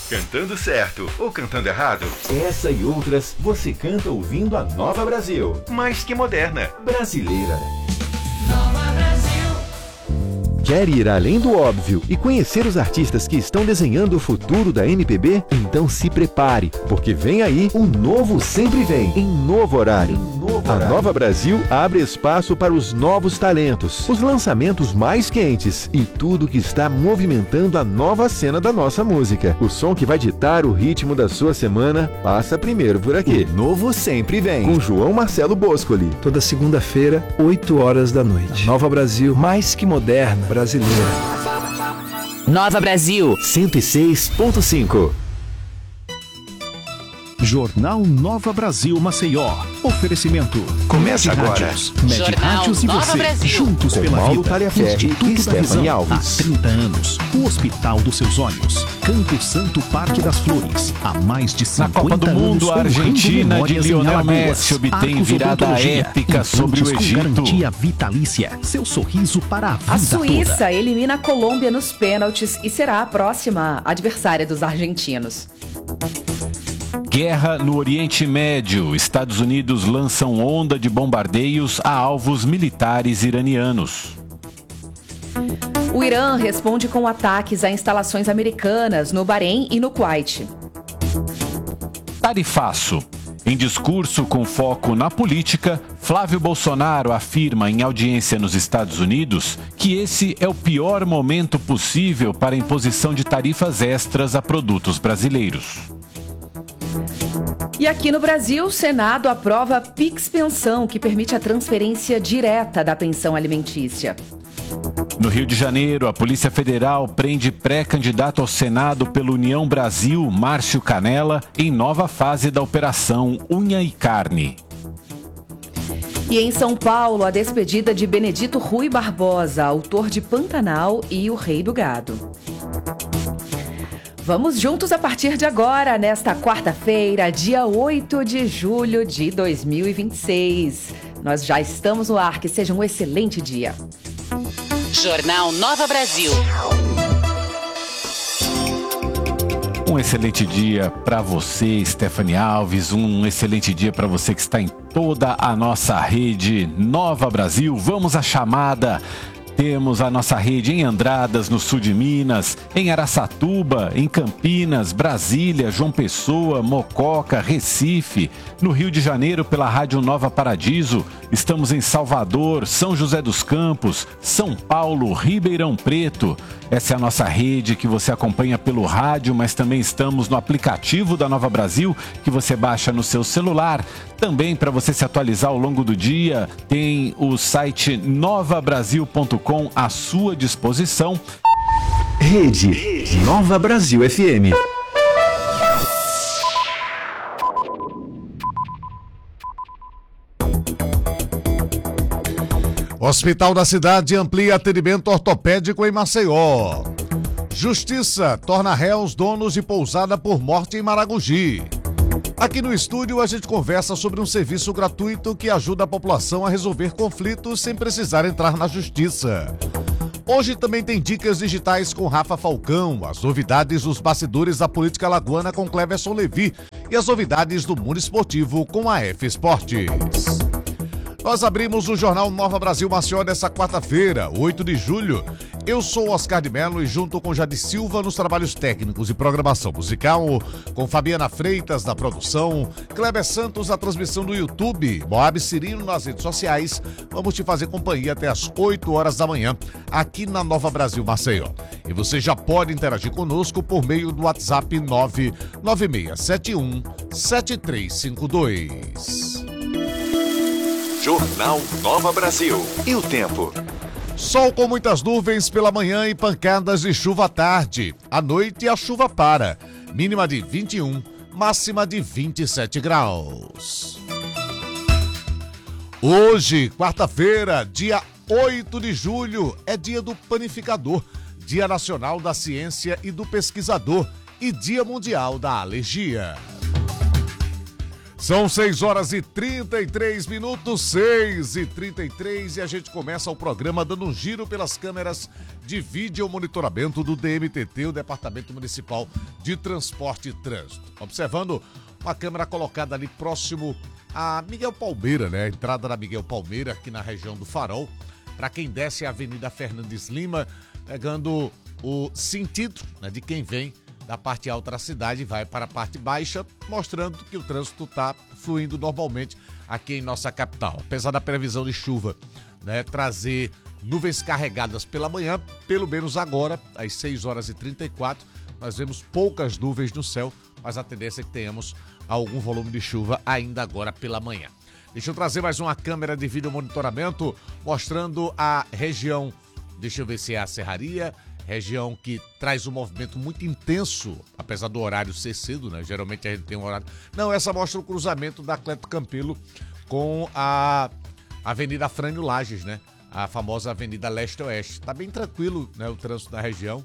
Cantando certo ou cantando errado? Essa e outras você canta ouvindo a Nova Brasil. Mais que moderna. Brasileira. Nova Brasil. Quer ir além do óbvio e conhecer os artistas que estão desenhando o futuro da MPB? Então se prepare, porque vem aí o Novo Sempre Vem, em novo horário. A Nova Brasil abre espaço para os novos talentos, os lançamentos mais quentes e tudo que está movimentando a nova cena da nossa música. O som que vai ditar o ritmo da sua semana passa primeiro por aqui. O Novo Sempre Vem, com João Marcelo Boscoli. Toda segunda-feira, 8 horas da noite. Nova Brasil, mais que moderna, brasileira. Nova Brasil 106.5. Jornal Nova Brasil Maceió. Oferecimento. Começa agora. Med Rádios e você, Brasil. juntos Com pela Paulo vida. Talhaferri Instituto e da Stephanie Visão. Alves. Há 30 anos. O Hospital dos Seus Olhos. Campo Santo Parque das Flores. Há mais de 50 Na Copa do Mundo, a Argentina de Lionel Messi obtém virada épica sobre o Egito. Com garantia vitalícia. Seu sorriso para a vida A Suíça toda. elimina a Colômbia nos pênaltis e será a próxima adversária dos argentinos. Guerra no Oriente Médio. Estados Unidos lançam onda de bombardeios a alvos militares iranianos. O Irã responde com ataques a instalações americanas no Bahrein e no Kuwait. Tarifaço. Em discurso com foco na política, Flávio Bolsonaro afirma em audiência nos Estados Unidos que esse é o pior momento possível para a imposição de tarifas extras a produtos brasileiros. E aqui no Brasil, o Senado aprova Pix Pensão, que permite a transferência direta da pensão alimentícia. No Rio de Janeiro, a Polícia Federal prende pré-candidato ao Senado pela União Brasil, Márcio Canella, em nova fase da Operação Unha e Carne. E em São Paulo, a despedida de Benedito Rui Barbosa, autor de Pantanal e O Rei do Gado. Vamos juntos a partir de agora, nesta quarta-feira, dia 8 de julho de 2026. Nós já estamos no ar, que seja um excelente dia. Jornal Nova Brasil. Um excelente dia para você, Stephanie Alves. Um excelente dia para você que está em toda a nossa rede Nova Brasil. Vamos à chamada. Temos a nossa rede em Andradas, no sul de Minas, em Araçatuba, em Campinas, Brasília, João Pessoa, Mococa, Recife, no Rio de Janeiro pela Rádio Nova Paradiso. Estamos em Salvador, São José dos Campos, São Paulo, Ribeirão Preto. Essa é a nossa rede que você acompanha pelo rádio, mas também estamos no aplicativo da Nova Brasil, que você baixa no seu celular. Também, para você se atualizar ao longo do dia, tem o site novabrasil.com à sua disposição. Rede Nova Brasil FM. Hospital da Cidade amplia atendimento ortopédico em Maceió. Justiça torna réus donos de pousada por morte em Maragogi. Aqui no estúdio a gente conversa sobre um serviço gratuito que ajuda a população a resolver conflitos sem precisar entrar na justiça. Hoje também tem dicas digitais com Rafa Falcão, as novidades dos bastidores da política alagoana com Cleverson Levi e as novidades do mundo esportivo com a F Esportes. Nós abrimos o Jornal Nova Brasil Maceió nessa quarta-feira, 8 de julho. Eu sou Oscar de Mello e junto com Jade Silva nos trabalhos técnicos e programação musical, com Fabiana Freitas na produção, Kleber Santos na transmissão do YouTube, Moab Cirino nas redes sociais, vamos te fazer companhia até as 8 horas da manhã, aqui na Nova Brasil Maceió. E você já pode interagir conosco por meio do WhatsApp 99671-7352. Jornal Nova Brasil. E o tempo? Sol com muitas nuvens pela manhã e pancadas de chuva à tarde. À noite a chuva para. Mínima de 21, máxima de 27 graus. Hoje, quarta-feira, dia 8 de julho, é dia do panificador, Dia Nacional da Ciência e do Pesquisador e Dia Mundial da Alergia. São 6h33, 6h33, e a gente começa o programa dando um giro pelas câmeras de vídeo monitoramento do DMTT, o Departamento Municipal de Transporte e Trânsito. Observando uma câmera colocada ali próximo a Miguel Palmeira, né? A entrada da Miguel Palmeira, aqui na região do Farol. Para quem desce a Avenida Fernandes Lima, pegando o sentido, né, de quem vem da parte alta da cidade e vai para a parte baixa, mostrando que o trânsito está fluindo normalmente aqui em nossa capital. Apesar da previsão de chuva, né, trazer nuvens carregadas pela manhã, pelo menos agora, às 6h34, nós vemos poucas nuvens no céu, mas a tendência é que tenhamos algum volume de chuva ainda agora pela manhã. Deixa eu trazer mais uma câmera de vídeo monitoramento mostrando a região, deixa eu ver se é a Serraria, região que traz um movimento muito intenso, apesar do horário ser cedo, né? Geralmente a gente tem um horário... Não, essa mostra o cruzamento da Cleto Campelo com a Avenida Frânio Lages, né? A famosa Avenida Leste-Oeste. Tá bem tranquilo, né? O trânsito da região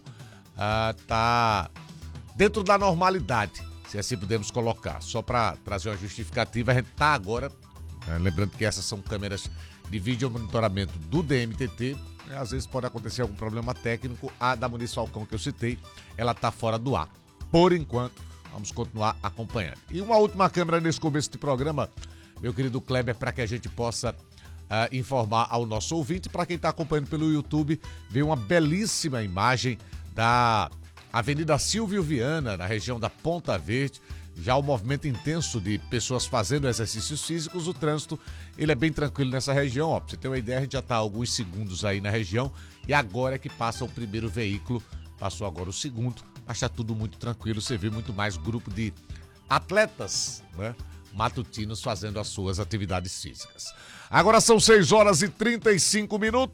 tá dentro da normalidade, se assim podemos colocar. Só para trazer uma justificativa, a gente tá agora, lembrando que essas são câmeras de vídeo monitoramento do DMTT, às vezes pode acontecer algum problema técnico. A da Muniz Falcão que eu citei, ela tá fora do ar. Por enquanto, vamos continuar acompanhando. E uma última câmera nesse começo de programa, meu querido Kleber, para que a gente possa informar ao nosso ouvinte. Para quem está acompanhando pelo YouTube, veio uma belíssima imagem da Avenida Silvio Viana, na região da Ponta Verde. Já o movimento intenso de pessoas fazendo exercícios físicos, o trânsito, ele é bem tranquilo nessa região. Ó, pra você ter uma ideia, a gente já está há alguns segundos aí na região e agora é que passa o primeiro veículo, passou agora o segundo, mas está tudo muito tranquilo. Você vê muito mais grupo de atletas, né, matutinos fazendo as suas atividades físicas. Agora são 6h35,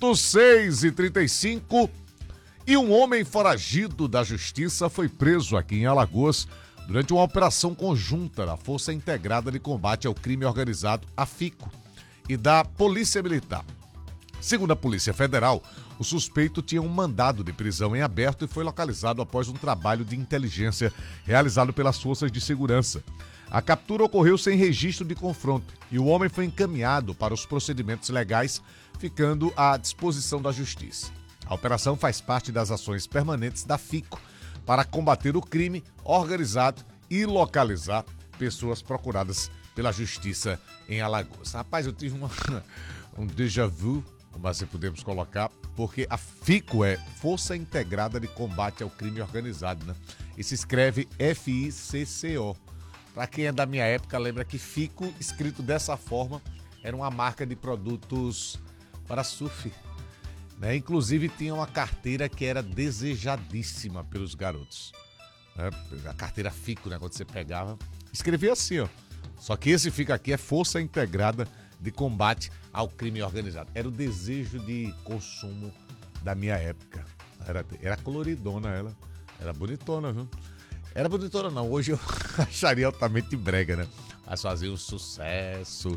6h35, e um homem foragido da justiça foi preso aqui em Alagoas durante uma operação conjunta da Força Integrada de Combate ao Crime Organizado, a FICO, e da Polícia Militar. Segundo a Polícia Federal, o suspeito tinha um mandado de prisão em aberto e foi localizado após um trabalho de inteligência realizado pelas forças de segurança. A captura ocorreu sem registro de confronto e o homem foi encaminhado para os procedimentos legais, ficando à disposição da Justiça. A operação faz parte das ações permanentes da FICO, para combater o crime organizado e localizar pessoas procuradas pela justiça em Alagoas. Rapaz, eu tive um déjà vu, como assim podemos colocar, porque a FICO é Força Integrada de Combate ao Crime Organizado, né? E se escreve FICCO. Para quem é da minha época, lembra que FICO, escrito dessa forma, era uma marca de produtos para surf, né? Inclusive tinha uma carteira que era desejadíssima pelos garotos, né? A carteira FICO, né? Quando você pegava, escrevia assim, ó. Só que esse FICO aqui é Força Integrada de Combate ao Crime Organizado. Era o desejo de consumo da minha época. Era coloridona ela, era bonitona, viu? Era bonitona não, hoje eu acharia altamente brega, né? Mas fazia um sucesso.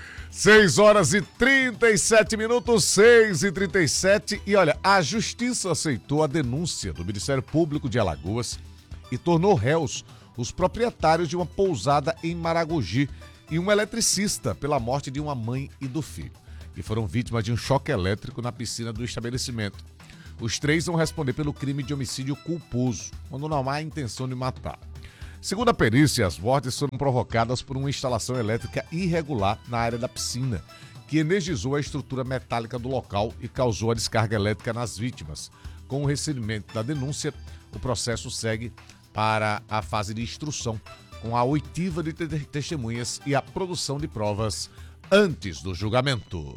6h37, 6h37, e olha, a Justiça aceitou a denúncia do Ministério Público de Alagoas e tornou réus os proprietários de uma pousada em Maragogi e um eletricista pela morte de uma mãe e do filho, que foram vítimas de um choque elétrico na piscina do estabelecimento. Os três vão responder pelo crime de homicídio culposo, quando não há intenção de matar. Segundo a perícia, as mortes foram provocadas por uma instalação elétrica irregular na área da piscina, que energizou a estrutura metálica do local e causou a descarga elétrica nas vítimas. Com o recebimento da denúncia, o processo segue para a fase de instrução, com a oitiva de testemunhas e a produção de provas antes do julgamento.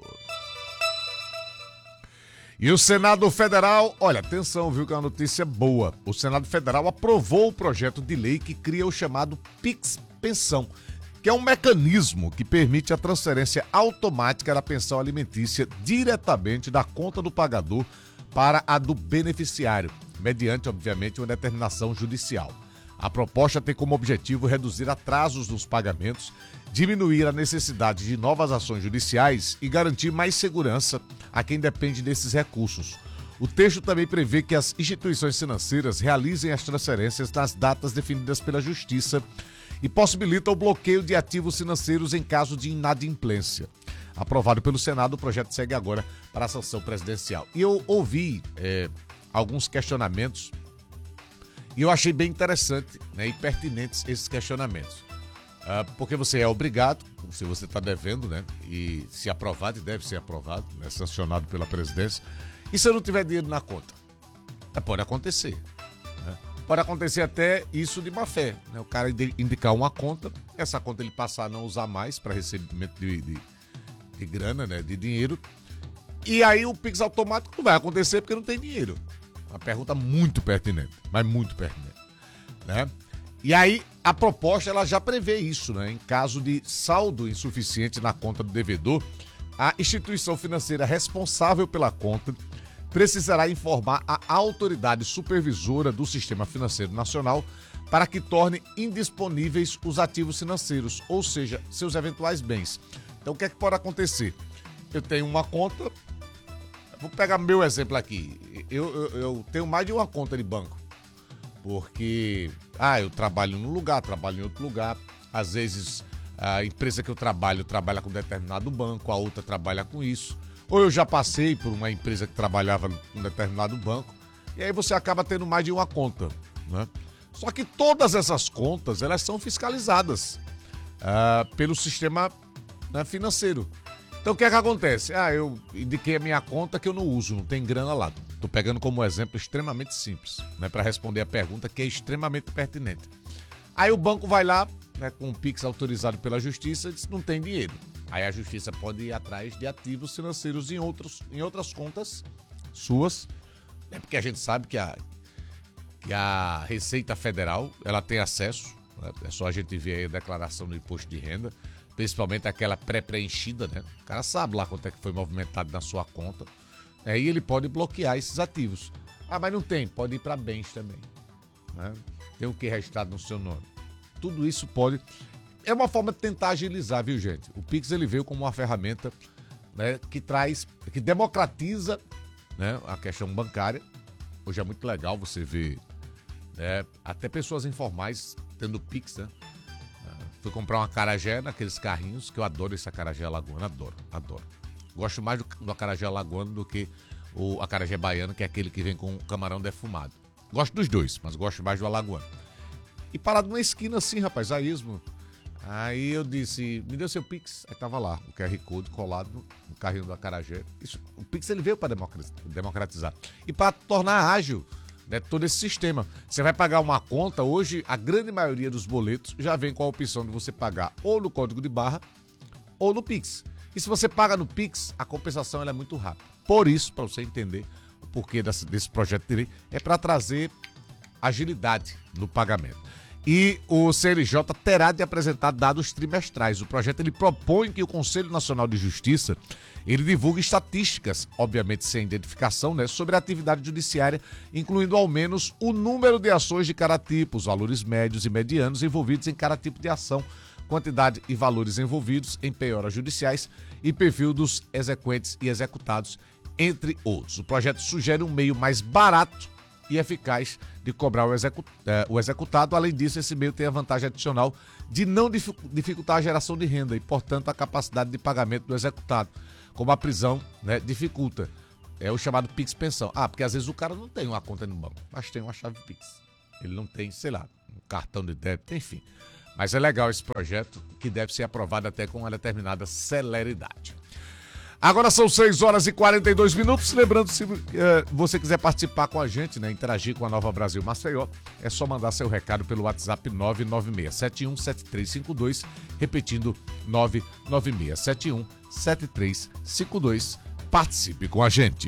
E o Senado Federal, olha, atenção, viu, que é uma notícia boa. O Senado Federal aprovou o projeto de lei que cria o chamado Pix Pensão, que é um mecanismo que permite a transferência automática da pensão alimentícia diretamente da conta do pagador para a do beneficiário, mediante, obviamente, uma determinação judicial. A proposta tem como objetivo reduzir atrasos nos pagamentos, diminuir a necessidade de novas ações judiciais e garantir mais segurança a quem depende desses recursos. O texto também prevê que as instituições financeiras realizem as transferências nas datas definidas pela Justiça e possibilita o bloqueio de ativos financeiros em caso de inadimplência. Aprovado pelo Senado, o projeto segue agora para a sanção presidencial. E eu ouvi alguns questionamentos e eu achei bem interessante, né, e pertinentes esses questionamentos. Porque você é obrigado, se você está devendo, né, e se aprovado, e deve ser aprovado, né, sancionado pela presidência, e se eu não tiver dinheiro na conta? Pode acontecer. Né? Pode acontecer até isso de má fé. Né? O cara indicar uma conta, essa conta ele passar a não usar mais para recebimento de grana, né, de dinheiro, e aí o Pix automático não vai acontecer porque não tem dinheiro. Uma pergunta muito pertinente, mas muito pertinente. Né? E aí a proposta ela já prevê isso, né? Em caso de saldo insuficiente na conta do devedor, a instituição financeira responsável pela conta precisará informar a autoridade supervisora do Sistema Financeiro Nacional para que torne indisponíveis os ativos financeiros, ou seja, seus eventuais bens. Então o que é que pode acontecer? Eu tenho uma conta, vou pegar meu exemplo aqui, eu tenho mais de uma conta de banco. Porque, eu trabalho num lugar, trabalho em outro lugar. Às vezes, a empresa que eu trabalho trabalha com determinado banco, a outra trabalha com isso. Ou eu já passei por uma empresa que trabalhava com determinado banco. E aí você acaba tendo mais de uma conta, né? Só que todas essas contas, elas são fiscalizadas pelo sistema, né, financeiro. Então, o que é que acontece? Eu indiquei a minha conta que eu não uso, não tem grana lá. Estou pegando como exemplo extremamente simples, né, para responder a pergunta que é extremamente pertinente. Aí o banco vai lá, né, com um Pix autorizado pela Justiça e diz que não tem dinheiro. Aí a Justiça pode ir atrás de ativos financeiros em outras contas suas, né, porque a gente sabe que a Receita Federal ela tem acesso, né, é só a gente ver aí a declaração do imposto de renda, principalmente aquela pré-preenchida, né? O cara sabe lá quanto é que foi movimentado na sua conta. E ele pode bloquear esses ativos. Mas não tem, pode ir para bens também. Né? Tem o que registrado no seu nome. Tudo isso pode... É uma forma de tentar agilizar, viu, gente? O Pix ele veio como uma ferramenta, né, que democratiza, né, a questão bancária. Hoje é muito legal você ver, né, até pessoas informais tendo Pix, né? Fui comprar uma acarajé naqueles carrinhos, que eu adoro esse acarajé alagoano, adoro. Gosto mais do acarajé alagoano do que o acarajé baiano, que é aquele que vem com camarão defumado. Gosto dos dois, mas gosto mais do alagoano. E parado numa esquina assim, rapaz, a esmo. Aí eu disse, me deu seu Pix. Aí tava lá, o QR Code colado no carrinho do acarajé. O Pix ele veio para democratizar e para tornar ágil, né, todo esse sistema. Você vai pagar uma conta, hoje a grande maioria dos boletos já vem com a opção de você pagar ou no código de barra ou no Pix. E se você paga no Pix, a compensação ela é muito rápida. Por isso, para você entender o porquê desse projeto de lei, é para trazer agilidade no pagamento. E o CNJ terá de apresentar dados trimestrais. O projeto ele propõe que o Conselho Nacional de Justiça ele divulgue estatísticas, obviamente sem identificação, né, sobre a atividade judiciária, incluindo ao menos o número de ações de cada tipo, os valores médios e medianos envolvidos em cada tipo de ação, quantidade e valores envolvidos em penhoras judiciais e perfil dos exequentes e executados, entre outros. O projeto sugere um meio mais barato e eficaz de cobrar o executado. Além disso, esse meio tem a vantagem adicional de não dificultar a geração de renda e, portanto, a capacidade de pagamento do executado, como a prisão, né, dificulta. É o chamado Pix Pensão. Porque às vezes o cara não tem uma conta no banco, mas tem uma chave Pix. Ele não tem, sei lá, um cartão de débito, enfim. Mas é legal esse projeto, que deve ser aprovado até com uma determinada celeridade. Agora são 6h42. Lembrando, se você quiser participar com a gente, né, interagir com a Nova Brasil Maceió, é só mandar seu recado pelo WhatsApp 996717352, repetindo 996717352. Participe com a gente.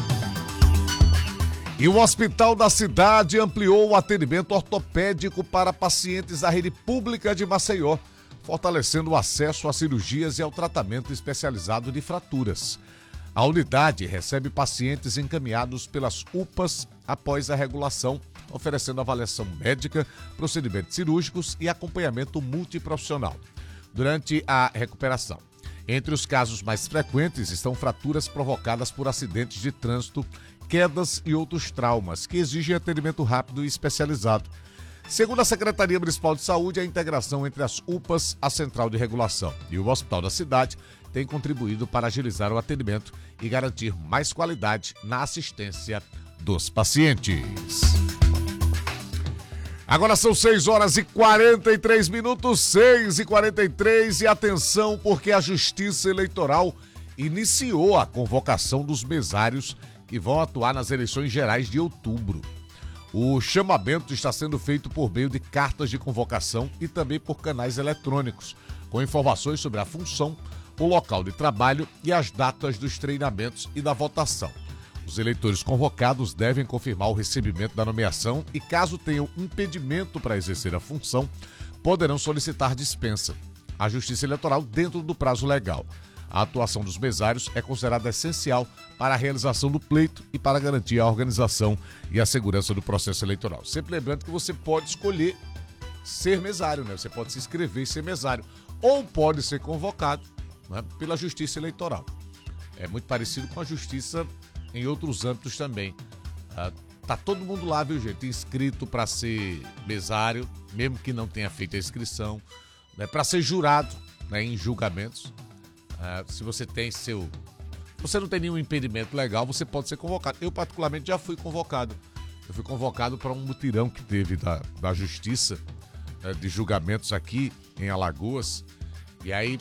E o Hospital da Cidade ampliou o atendimento ortopédico para pacientes da rede pública de Maceió, fortalecendo o acesso a cirurgias e ao tratamento especializado de fraturas. A unidade recebe pacientes encaminhados pelas UPAs após a regulação, oferecendo avaliação médica, procedimentos cirúrgicos e acompanhamento multiprofissional durante a recuperação. Entre os casos mais frequentes estão fraturas provocadas por acidentes de trânsito, quedas e outros traumas que exigem atendimento rápido e especializado. Segundo a Secretaria Municipal de Saúde, a integração entre as UPAs, a Central de Regulação e o Hospital da Cidade tem contribuído para agilizar o atendimento e garantir mais qualidade na assistência dos pacientes. Agora são 6 horas e 43 minutos, 6h43, e atenção porque a Justiça Eleitoral iniciou a convocação dos mesários que vão atuar nas eleições gerais de outubro. O chamamento está sendo feito por meio de cartas de convocação e também por canais eletrônicos, com informações sobre a função, o local de trabalho e as datas dos treinamentos e da votação. Os eleitores convocados devem confirmar o recebimento da nomeação e, caso tenham impedimento para exercer a função, poderão solicitar dispensa à Justiça Eleitoral dentro do prazo legal. A atuação dos mesários é considerada essencial para a realização do pleito e para garantir a organização e a segurança do processo eleitoral. Sempre lembrando que você pode escolher ser mesário, né? Você pode se inscrever e ser mesário, ou pode ser convocado, né, pela Justiça Eleitoral. É muito parecido com a Justiça em outros âmbitos também. Tá todo mundo lá, viu, gente? Inscrito para ser mesário, mesmo que não tenha feito a inscrição, né, para ser jurado, né, em julgamentos. Se você não tem nenhum impedimento legal, você pode ser convocado. Eu, particularmente, já fui convocado. Eu fui convocado para um mutirão que teve da Justiça, de julgamentos aqui em Alagoas. E aí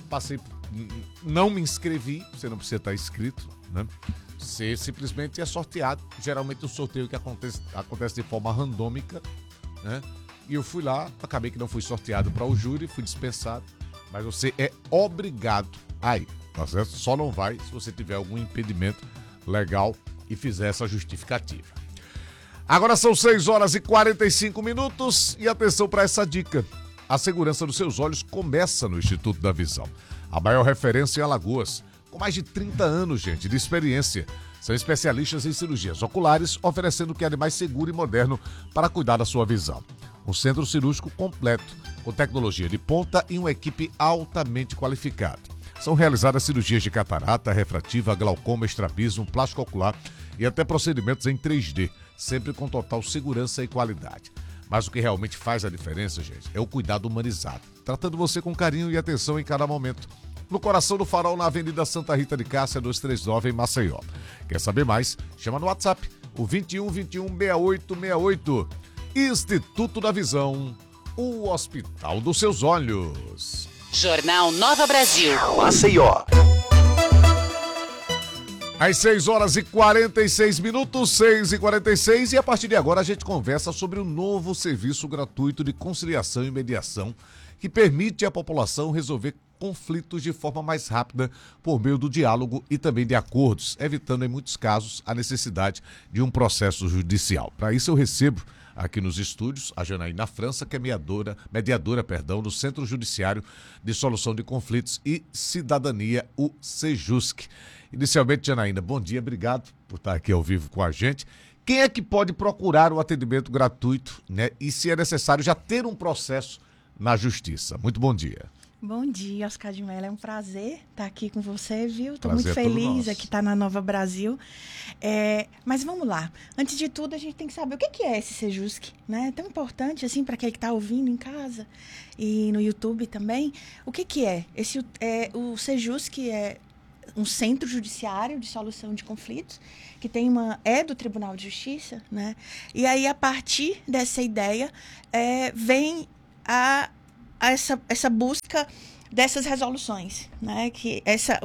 não me inscrevi, você não precisa estar inscrito, né? Você simplesmente é sorteado. Geralmente um sorteio que acontece de forma randômica, né? E eu fui lá, acabei que não fui sorteado para o júri, fui dispensado. Mas você é obrigado aí, tá certo? Só não vai se você tiver algum impedimento legal e fizer essa justificativa. Agora são 6 horas e 45 minutos e atenção para essa dica. A segurança dos seus olhos começa no Instituto da Visão. A maior referência em Alagoas, com mais de 30 anos, gente, de experiência. São especialistas em cirurgias oculares, oferecendo o que há de mais seguro e moderno para cuidar da sua visão. Um centro cirúrgico completo, com tecnologia de ponta e uma equipe altamente qualificada. São realizadas cirurgias de catarata, refrativa, glaucoma, estrabismo, plástico ocular e até procedimentos em 3D, sempre com total segurança e qualidade. Mas o que realmente faz a diferença, gente, é o cuidado humanizado, tratando você com carinho e atenção em cada momento. No coração do Farol, na Avenida Santa Rita de Cássia, 239, em Maceió. Quer saber mais? Chama no WhatsApp, o 2121-6868. Instituto da Visão, o Hospital dos Seus Olhos. Jornal Nova Brasil. Maceió. Às 6 horas e 46 minutos, 6h46, e a partir de agora a gente conversa sobre o novo serviço gratuito de conciliação e mediação que permite à população resolver conflitos de forma mais rápida por meio do diálogo e também de acordos, evitando em muitos casos a necessidade de um processo judicial. Para isso eu recebo aqui nos estúdios a Janaína França, que é mediadora do Centro Judiciário de Solução de Conflitos e Cidadania, o Sejusc. Inicialmente, Janaína, bom dia, obrigado por estar aqui ao vivo com a gente. Quem é que pode procurar o atendimento gratuito, né? E se é necessário já ter um processo na Justiça? Muito bom dia. Bom dia, Oscar de Mello. É um prazer estar aqui com você, viu? Estou muito Prazer é todo feliz nosso. aqui estar na Nova Brasil. Mas vamos lá. Antes de tudo, a gente tem que saber o que é esse Sejusc, né? É tão importante assim para quem está ouvindo em casa e no YouTube também. O que é? O Sejusc é um centro judiciário de solução de conflitos que é do Tribunal de Justiça, né? E aí, a partir dessa ideia, vem essa busca dessas resoluções, né? Que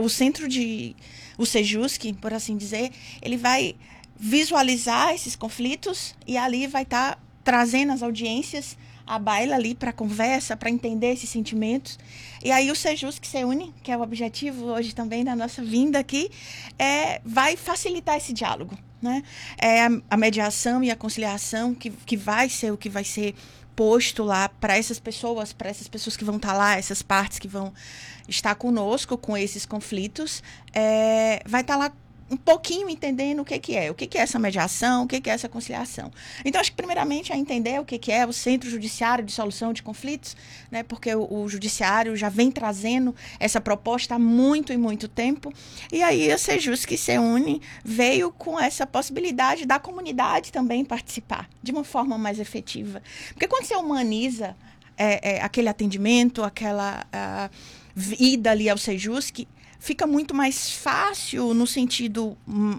o Sejusc, por assim dizer, ele vai visualizar esses conflitos e ali vai estar trazendo as audiências à baila ali para conversa, para entender esses sentimentos. E aí o Sejusc se une, que é o objetivo hoje também da nossa vinda aqui, vai facilitar esse diálogo, né? A mediação e a conciliação que vai ser o que vai ser posto lá para essas pessoas que vão estar lá, essas partes que vão estar conosco com esses conflitos, vai estar lá um pouquinho entendendo o que é essa mediação, o que é essa conciliação. Então, acho que primeiramente é entender o que é o Centro Judiciário de Solução de Conflitos, né, porque o Judiciário já vem trazendo essa proposta há muito e muito tempo, e aí a Sejusc Se Une veio com essa possibilidade da comunidade também participar de uma forma mais efetiva. Porque quando você humaniza aquele atendimento, aquela ida ali ao Sejusc, fica muito mais fácil, no sentido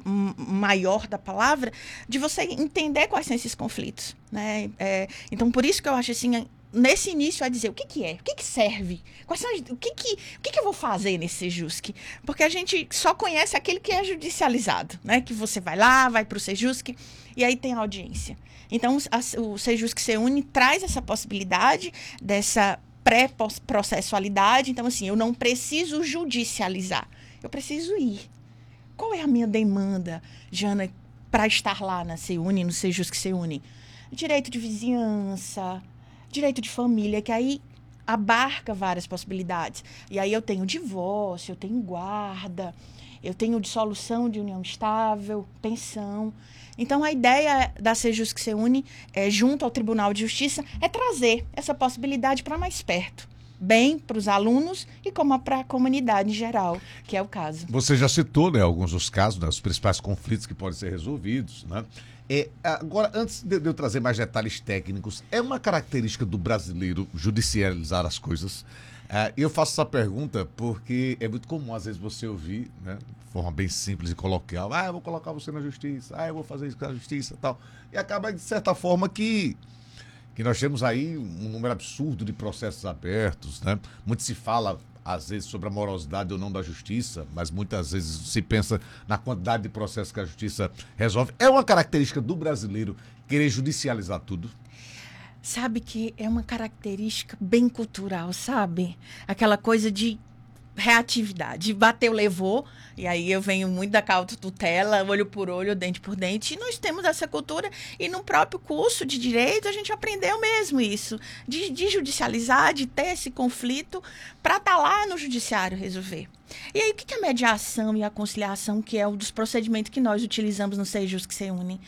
maior da palavra, de você entender quais são esses conflitos, né? Então, por isso que eu acho assim, nesse início, é dizer o que é, o que serve, o que eu vou fazer nesse Sejusc? Porque a gente só conhece aquele que é judicializado, né? Que você vai lá, vai para o Sejusc e aí tem a audiência. Então, o Sejusc Se Une traz essa possibilidade dessa pré-processualidade. Então, assim, eu não preciso judicializar, eu preciso ir. Qual é a minha demanda, Jana, para estar lá na Se Une, no Sejusc Se Une? Direito de vizinhança, direito de família, que aí abarca várias possibilidades. E aí eu tenho divórcio, eu tenho guarda, eu tenho dissolução de união estável, pensão. Então, a ideia da Sejusc Se Une, junto ao Tribunal de Justiça, é trazer essa possibilidade para mais perto. Bem para os alunos e como para a comunidade em geral, que é o caso. Você já citou, né, alguns dos casos, né, os principais conflitos que podem ser resolvidos, né? Agora, antes de eu trazer mais detalhes técnicos, é uma característica do brasileiro judicializar as coisas? Eu faço essa pergunta porque é muito comum, às vezes, você ouvir, né, de forma bem simples e coloquial, eu vou colocar você na justiça, eu vou fazer isso com a justiça e tal. E acaba, de certa forma, que nós temos aí um número absurdo de processos abertos, né? Muito se fala, às vezes, sobre a morosidade ou não da justiça, mas muitas vezes se pensa na quantidade de processos que a justiça resolve. É uma característica do brasileiro querer judicializar tudo? Sabe que é uma característica bem cultural, sabe? Aquela coisa de reatividade. Bateu, levou. E aí eu venho muito da cautela, olho por olho, dente por dente. E nós temos essa cultura. E no próprio curso de Direito, a gente aprendeu mesmo isso. De judicializar, de ter esse conflito para estar lá no judiciário resolver. E aí, o que é a mediação e a conciliação, que é um dos procedimentos que nós utilizamos no Sejusc Se Une?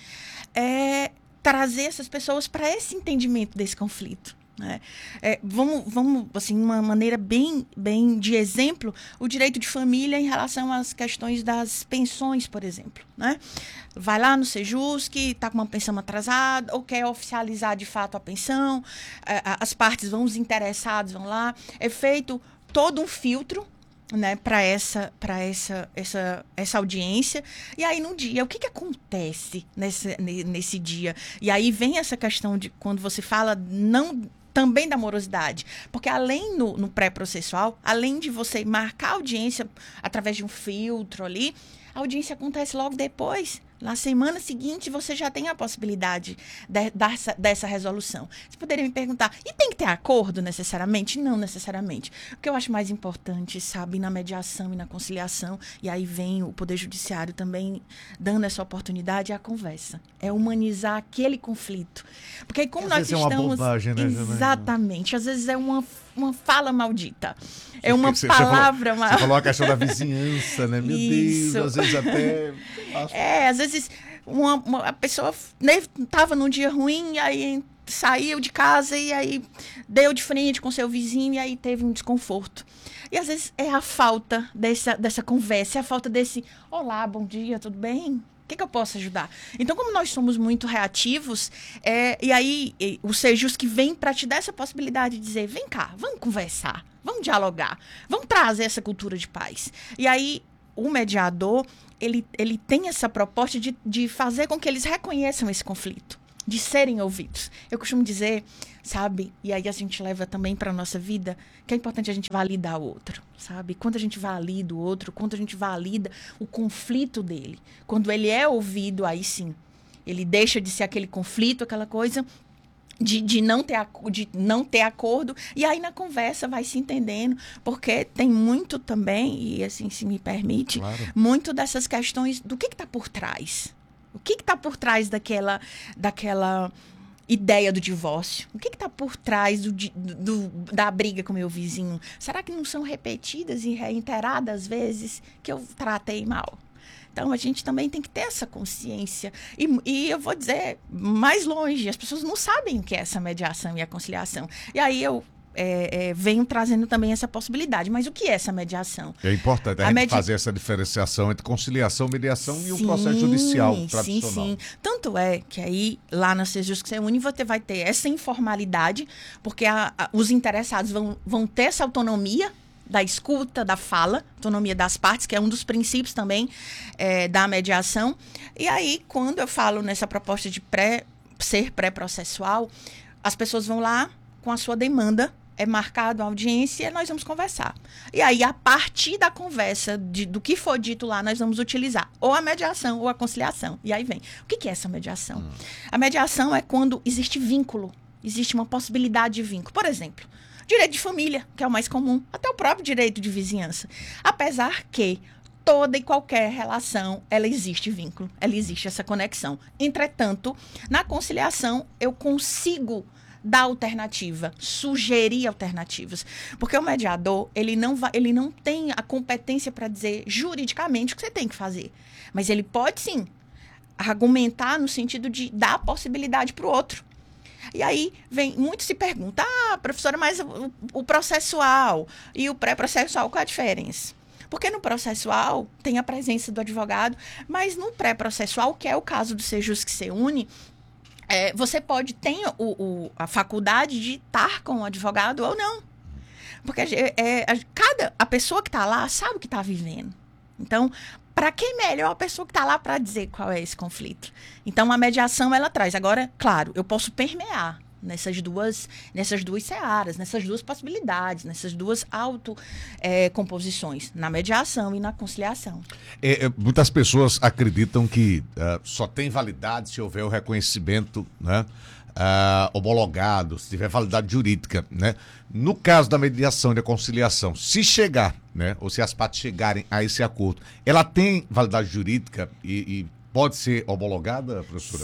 É trazer essas pessoas para esse entendimento desse conflito. Né? Vamos, assim, uma maneira bem de exemplo, o direito de família em relação às questões das pensões, por exemplo. Né? Vai lá no Sejusc, está com uma pensão atrasada, ou quer oficializar de fato a pensão, as partes vão, os interessados vão lá, é feito todo um filtro, né, para essa audiência. E aí, no dia, o que acontece nesse dia? E aí vem essa questão de quando você fala também da morosidade. Porque além no pré-processual, além de você marcar a audiência através de um filtro ali, a audiência acontece logo depois. Na semana seguinte, você já tem a possibilidade dessa resolução. Vocês poderiam me perguntar, e tem que ter acordo necessariamente? Não necessariamente. O que eu acho mais importante, sabe, na mediação e na conciliação, e aí vem o Poder Judiciário também dando essa oportunidade, é a conversa. É humanizar aquele conflito. Porque como às nós vezes estamos... é uma bobagem, né? Exatamente. Às vezes é uma fala maldita. É uma palavra... Você falou a questão da vizinhança, né? Meu Isso. Deus, às vezes até... às vezes a pessoa estava num dia ruim, e aí saiu de casa e aí deu de frente com seu vizinho e aí teve um desconforto. E às vezes é a falta dessa conversa, é a falta desse olá, bom dia, tudo bem? O que eu posso ajudar? Então, como nós somos muito reativos, e aí o Sejusc vem para te dar essa possibilidade de dizer, vem cá, vamos conversar, vamos dialogar, vamos trazer essa cultura de paz. E aí o mediador, ele tem essa proposta de fazer com que eles reconheçam esse conflito, de serem ouvidos. Eu costumo dizer, sabe, e aí a gente leva também para a nossa vida, que é importante a gente validar o outro, sabe? Quando a gente valida o outro, quando a gente valida o conflito dele, quando ele é ouvido, aí sim, ele deixa de ser aquele conflito, aquela coisa de não ter acordo, e aí na conversa vai se entendendo, porque tem muito também, e assim, se me permite, claro, muito dessas questões do que está por trás. O que está por trás daquela ideia do divórcio? O que está por trás da briga com meu vizinho? Será que não são repetidas e reiteradas vezes que eu tratei mal? Então, a gente também tem que ter essa consciência. E eu vou dizer, mais longe, as pessoas não sabem o que é essa mediação e a conciliação. E aí eu venho trazendo também essa possibilidade. Mas o que é essa mediação? É importante a gente fazer essa diferenciação entre conciliação, mediação e o processo judicial tradicional. Sim. Tanto é que aí, lá na Sejusc Seune, você vai ter essa informalidade, porque os interessados vão ter essa autonomia da escuta, da fala, autonomia das partes, que é um dos princípios também da mediação. E aí, quando eu falo nessa proposta de ser pré-processual, as pessoas vão lá com a sua demanda, é marcado a audiência e nós vamos conversar. E aí, a partir da conversa, do que for dito lá, nós vamos utilizar ou a mediação ou a conciliação. E aí vem. O que é essa mediação? A mediação é quando existe vínculo, existe uma possibilidade de vínculo. Por exemplo, direito de família, que é o mais comum, até o próprio direito de vizinhança. Apesar que toda e qualquer relação, ela existe vínculo, ela existe essa conexão. Entretanto, na conciliação, eu consigo dar alternativa, sugerir alternativas. Porque o mediador, ele não tem a competência para dizer juridicamente o que você tem que fazer. Mas ele pode, sim, argumentar no sentido de dar a possibilidade para o outro. E aí, muito se pergunta, professora, mas o processual e o pré-processual, qual é a diferença? Porque no processual tem a presença do advogado, mas no pré-processual, que é o caso do Sejusc Seune, você tem a faculdade de estar com o advogado ou não. Porque a pessoa que está lá sabe o que está vivendo. Então, para que melhor a pessoa que está lá para dizer qual é esse conflito? Então, a mediação, ela traz. Agora, claro, eu posso permear nessas duas searas, nessas duas possibilidades, nessas duas composições, na mediação e na conciliação. Muitas pessoas acreditam que só tem validade se houver o reconhecimento, né, homologado, se tiver validade jurídica, né? No caso da mediação e da conciliação, se chegar, né, ou se as partes chegarem a esse acordo, ela tem validade jurídica e pode ser homologada, professora?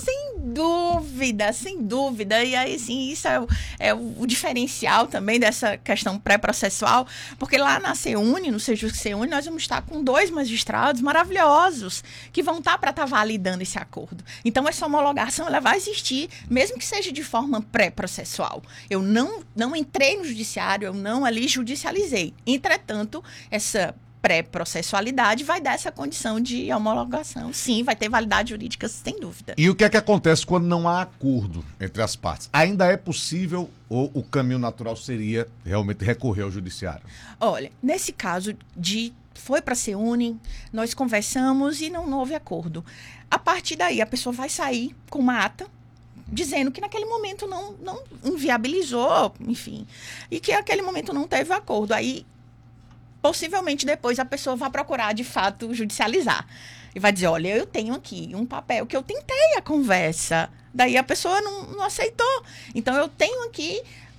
Sem dúvida. E aí, sim, isso é o diferencial também dessa questão pré-processual, porque lá na Seune, no Sejusc Seune, nós vamos estar com 2 magistrados maravilhosos que vão estar para estar validando esse acordo. Então, essa homologação, ela vai existir, mesmo que seja de forma pré-processual. Eu não entrei no judiciário, eu não ali judicializei. Entretanto, essa pré-processualidade vai dar essa condição de homologação. Sim, vai ter validade jurídica, sem dúvida. E o que é que acontece quando não há acordo entre as partes? Ainda é possível ou o caminho natural seria realmente recorrer ao judiciário? Olha, nesse caso foi para a Seune, nós conversamos e não houve acordo. A partir daí, a pessoa vai sair com uma ata dizendo que naquele momento não inviabilizou, enfim, e que naquele momento não teve acordo. Aí, possivelmente depois a pessoa vai procurar, de fato, judicializar. E vai dizer, olha, eu tenho aqui um papel que eu tentei a conversa. Daí a pessoa não aceitou. Então, eu tenho aqui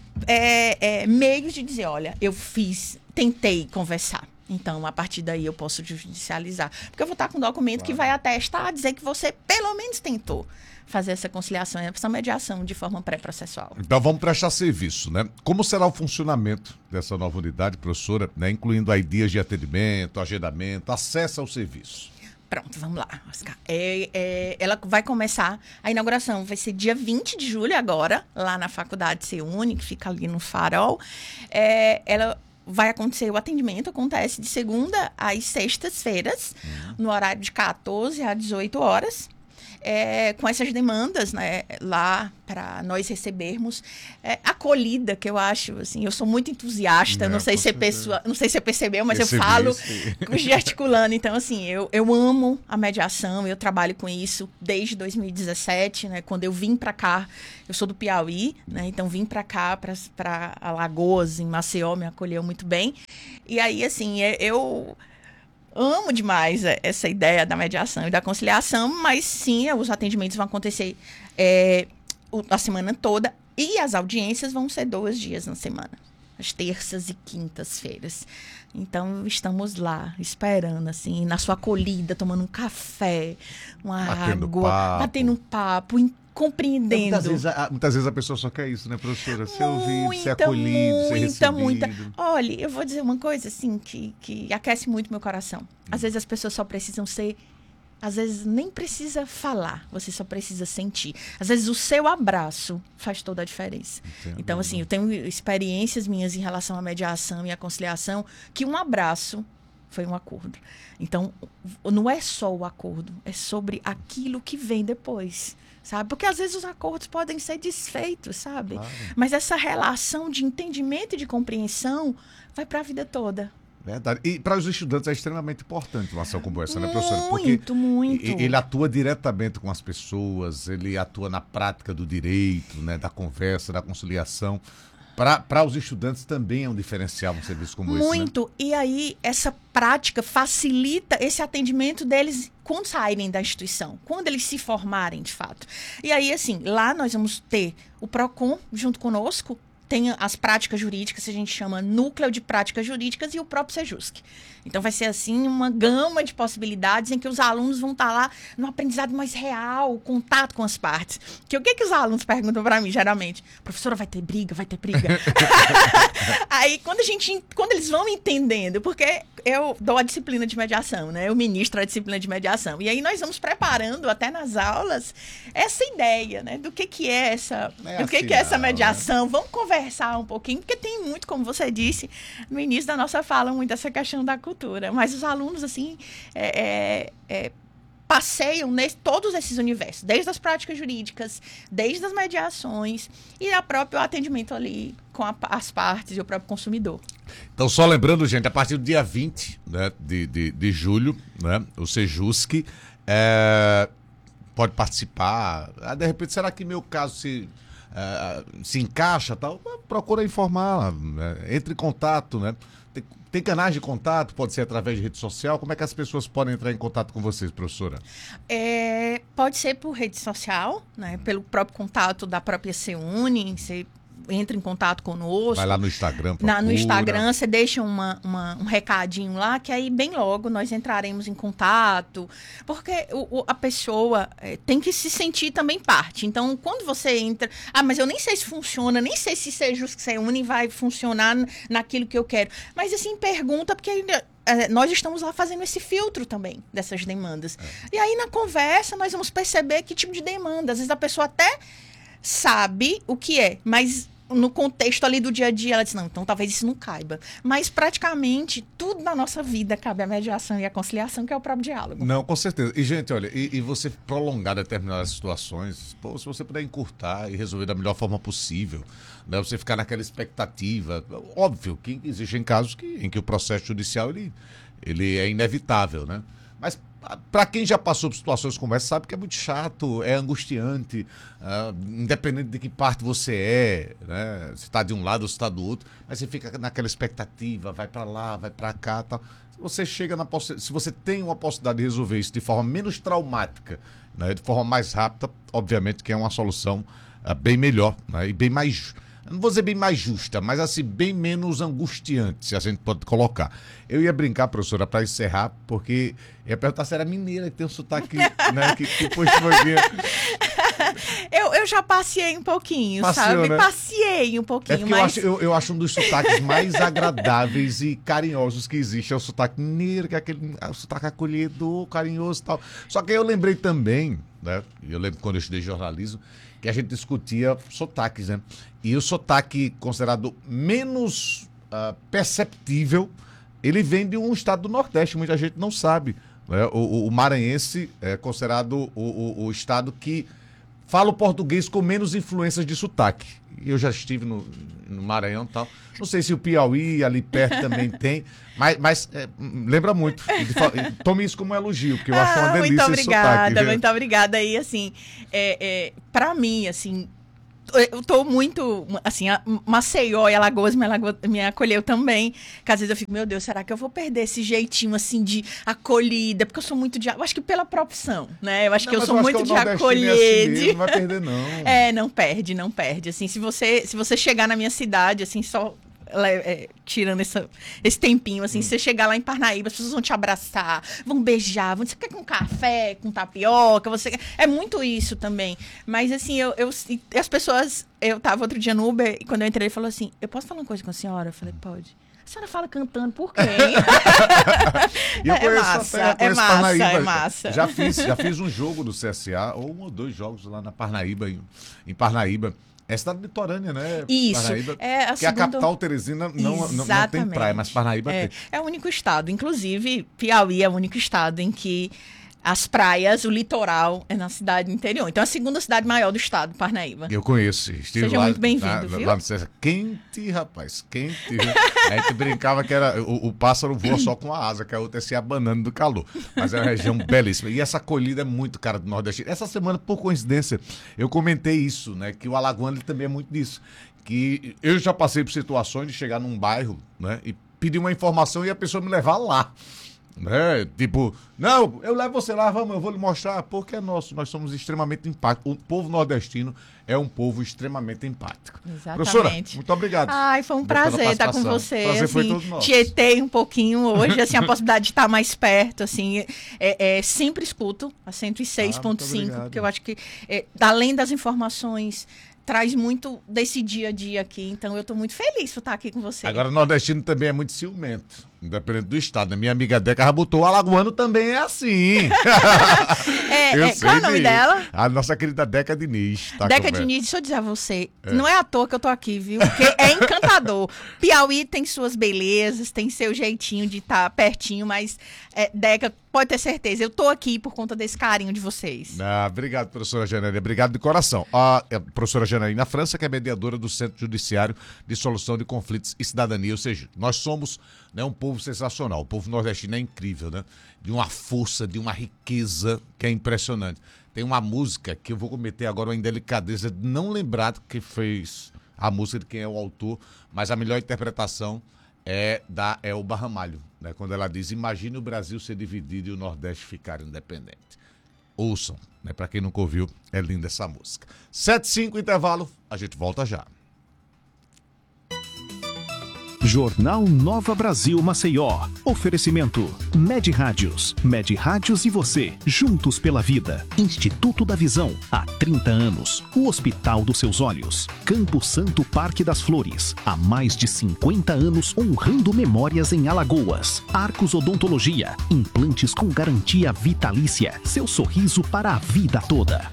meios de dizer, olha, tentei conversar. Então, a partir daí eu posso judicializar. Porque eu vou estar com um documento que vai atestar, dizer que você pelo menos tentou fazer essa conciliação e essa mediação de forma pré-processual. Então vamos prestar serviço, né? Como será o funcionamento dessa nova unidade, professora, né? Incluindo aí dias de atendimento, agendamento, acesso ao serviço? Pronto, vamos lá, Oscar. Ela vai começar, a inauguração vai ser dia 20 de julho agora, lá na Faculdade Seune, que fica ali no Farol. Ela vai acontecer, o atendimento acontece de segunda às sextas-feiras, no horário de 14 a 18 horas. Com essas demandas, né, lá para nós recebermos acolhida, que eu acho, assim, eu sou muito entusiasta, não sei se você percebeu, mas eu falo gesticulando. Então, assim, eu amo a mediação, eu trabalho com isso desde 2017, né, quando eu vim para cá, eu sou do Piauí, né, então vim para cá, para Alagoas, em Maceió, me acolheu muito bem. E aí, assim, eu amo demais essa ideia da mediação e da conciliação, mas sim, os atendimentos vão acontecer a semana toda e as audiências vão ser 2 dias na semana, às terças e quintas-feiras. Então, estamos lá, esperando, assim, na sua acolhida, tomando um café, uma água, batendo um papo, compreendendo. Muitas vezes a pessoa só quer isso, né, professora? Ser ouvido, ser acolhido, ser recebido. Olha, eu vou dizer uma coisa, assim, que aquece muito meu coração. Às vezes as pessoas só precisam ser às vezes nem precisa falar, você só precisa sentir. Às vezes o seu abraço faz toda a diferença. Entendo. Então, assim, eu tenho experiências minhas em relação à mediação e à conciliação, que um abraço foi um acordo. Então, não é só o acordo, é sobre aquilo que vem depois, sabe? Porque às vezes os acordos podem ser desfeitos, sabe? Claro. Mas essa relação de entendimento e de compreensão vai para a vida toda. Verdade. E para os estudantes é extremamente importante uma ação como essa, né, professora? Porque Muito. ele atua diretamente com as pessoas, ele atua na prática do direito, né, da conversa, da conciliação. Para os estudantes também é um diferencial um serviço como esse, né? Muito. E aí, essa prática facilita esse atendimento deles quando saírem da instituição, quando eles se formarem, de fato. E aí, assim, lá nós vamos ter o PROCON junto conosco, tem as práticas jurídicas, que a gente chama Núcleo de Práticas Jurídicas, e o próprio Sejusc. Então, vai ser, assim, uma gama de possibilidades em que os alunos vão estar lá no aprendizado mais real, contato com as partes. Que o que os alunos perguntam para mim, geralmente? Professora, vai ter briga? Vai ter briga? Aí, quando eles vão entendendo, porque eu dou a disciplina de mediação, né? Eu ministro a disciplina de mediação. E aí, nós vamos preparando, até nas aulas, essa ideia, né? Do que é essa, que é essa mediação. Né? Vamos conversar um pouquinho, porque tem muito, como você disse, no início da nossa fala, muito essa questão da cultura. Mas os alunos, assim, passeiam todos esses universos, desde as práticas jurídicas, desde as mediações e o próprio atendimento ali com as partes e o próprio consumidor. Então, só lembrando, gente, a partir do dia 20, né, de julho, né, o Sejusc pode participar. De repente, será que meu caso se encaixa, tal? Procura informar, né? Entre em contato, né? Tem canais de contato, pode ser através de rede social. Como é que as pessoas podem entrar em contato com vocês, professora? Pode ser por rede social, né? Pelo próprio contato da própria CEUNI, você entra em contato conosco. Vai lá no Instagram, procura. No Instagram, você deixa um recadinho lá, que aí bem logo nós entraremos em contato. Porque a pessoa tem que se sentir também parte. Então, quando você entra... mas eu nem sei se funciona, nem sei se Sejusc CEUNI vai funcionar naquilo que eu quero. Mas, assim, pergunta, porque nós estamos lá fazendo esse filtro também dessas demandas. E aí, na conversa, nós vamos perceber que tipo de demanda. Às vezes a pessoa até sabe o que é, mas no contexto ali do dia a dia, ela diz, não, então talvez isso não caiba. Mas praticamente tudo na nossa vida cabe à mediação e à conciliação, que é o próprio diálogo. Não, com certeza. E, gente, olha, e você prolongar determinadas situações, se você puder encurtar e resolver da melhor forma possível, né, você ficar naquela expectativa. Óbvio que existem casos em que o processo judicial ele é inevitável, né? Mas para quem já passou por situações como essa, sabe que é muito chato, é angustiante, independente de que parte você né? Se está de um lado ou se está do outro, mas você fica naquela expectativa, vai para lá, vai para cá, tal. Se você tem uma possibilidade de resolver isso de forma menos traumática, né? De forma mais rápida, obviamente que é uma solução bem melhor, né? E bem mais... Não vou dizer bem mais justa, mas assim, bem menos angustiante, se a gente pode colocar. Eu ia brincar, professora, para encerrar, porque ia perguntar se era mineira, que tem um sotaque, né, que puxa eu já passei um pouquinho, sabe? Né? Passei um pouquinho, mas... eu acho um dos sotaques mais agradáveis e carinhosos que existe, é o sotaque mineiro, que é aquele sotaque acolhedor, carinhoso e tal. Só que eu lembrei também, né, eu lembro quando eu estudei jornalismo, que a gente discutia sotaques, né? E o sotaque considerado menos perceptível, ele vem de um estado do Nordeste, muita gente não sabe, né? O maranhense é considerado o estado que fala o português com menos influências de sotaque. Eu já estive no Maranhão e tal. Não sei se o Piauí ali perto também tem, mas lembra muito. Tome isso como um elogio, porque eu acho uma delícia esse sotaque. Muito obrigada. E assim, para mim, assim, eu tô muito, assim, Maceió e Alagoas me acolheu também, que às vezes eu fico, meu Deus, será que eu vou perder esse jeitinho, assim, de acolhida? Porque eu sou muito eu acho que pela profissão, né? Eu acho que eu sou muito de acolher. Assim, não vai perder, não. Não perde. Assim, se você chegar na minha cidade, assim, só... tirando esse tempinho, assim, se você chegar lá em Parnaíba, as pessoas vão te abraçar, vão beijar, você quer um café com tapioca, é muito isso também. Mas assim, as pessoas, eu tava outro dia no Uber e quando eu entrei, ele falou assim, eu posso falar uma coisa com a senhora? Eu falei, pode. A senhora fala cantando por quê? E eu conheço Parnaíba. É massa. Já fiz um jogo do CSA, ou 1 ou 2 jogos lá na Parnaíba, em Parnaíba. É cidade litorânea, né? Isso. Parnaíba, É que a capital Teresina não tem praia, mas Parnaíba tem. É o único estado. Inclusive, Piauí é o único estado em que as praias, o litoral, é na cidade interior. Então, é a segunda cidade maior do estado, Parnaíba. Eu conheço. Seja muito bem-vindo, viu? Lá no CSA. Quente, rapaz. Quente. A gente brincava que era o pássaro voa só com a asa, que a outra é se abanando do calor. Mas é uma região belíssima. E essa acolhida é muito cara do Nordeste. Essa semana, por coincidência, eu comentei isso, né? Que o alagoano ele também é muito disso. Que eu já passei por situações de chegar num bairro, né? E pedir uma informação e a pessoa me levar lá. Né? Tipo, não, eu levo você lá, vamos, eu vou lhe mostrar, porque é nosso, nós somos extremamente empáticos. O povo nordestino é um povo extremamente empático. Exatamente. Professora, muito obrigado. Ai, foi um prazer estar com você. Prazer foi assim, todo nosso. Tietei um pouquinho hoje, assim, a possibilidade de estar mais perto, assim, sempre escuto a 106.5, porque eu acho que, além das informações, traz muito desse dia a dia aqui. Então, eu estou muito feliz por estar aqui com você. Agora, o nordestino também é muito ciumento, independente do estado. A minha amiga Deca já botou, o alagoano também é assim. Qual é o nome dela? A nossa querida Deca Diniz. Deca Diniz, deixa eu dizer a você, não é à toa que eu tô aqui, viu? Porque é encantador. Piauí tem suas belezas, tem seu jeitinho de estar pertinho, mas Deca, pode ter certeza, eu tô aqui por conta desse carinho de vocês. Obrigado, professora Janaína. Obrigado de coração. A professora Janaína França, que é mediadora do Centro Judiciário de Solução de Conflitos e Cidadania. Ou seja, nós somos, né, um povo sensacional. O povo nordestino é incrível, né? De uma força, de uma riqueza que é impressionante. Tem uma música que eu vou cometer agora uma indelicadeza de não lembrar que fez a música, de quem é o autor, mas a melhor interpretação é da Elba Ramalho, né? Quando ela diz: imagine o Brasil ser dividido e o Nordeste ficar independente. Ouçam, né? Para quem nunca ouviu, é linda essa música. 7h05, intervalo, a gente volta já. Jornal Nova Brasil Maceió. Oferecimento Med Rádios. Med Rádios e você, juntos pela vida. Instituto da Visão, há 30 anos. O Hospital dos Seus Olhos. Campo Santo Parque das Flores, há mais de 50 anos honrando memórias em Alagoas. Arcos Odontologia, implantes com garantia vitalícia. Seu sorriso para a vida toda.